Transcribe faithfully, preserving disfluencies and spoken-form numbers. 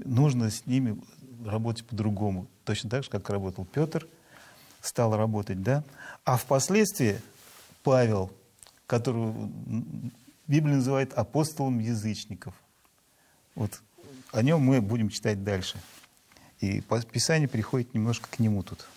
нужно с ними работать по-другому. Точно так же, как работал Петр, стал работать, да. А впоследствии Павел, которого Библия называет апостолом язычников, вот о нем мы будем читать дальше. И Писание приходит немножко к нему тут.